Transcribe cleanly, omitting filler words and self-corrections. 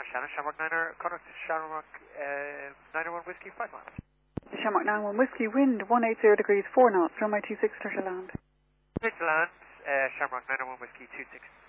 Shannon, Shamrock 9er, contact Shamrock 901 Whiskey 5 miles. Shamrock 91 Whiskey, wind 180 degrees 4 knots, runway 26, clear to land. Clear to land, Shamrock 901 Whiskey 26.